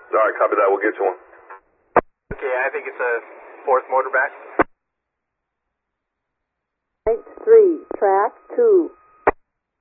All right, copy that. We'll get to him. Okay, I think it's a fourth motor back. 3, track 2.